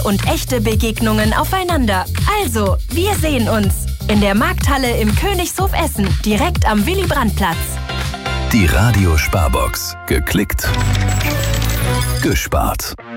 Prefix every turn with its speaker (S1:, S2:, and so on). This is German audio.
S1: und echte Begegnungen aufeinander. Also, wir sehen uns in der Markthalle im Königshof Essen, direkt am Willy-Brandt-Platz.
S2: Die Radio Sparbox. Geklickt, gespart.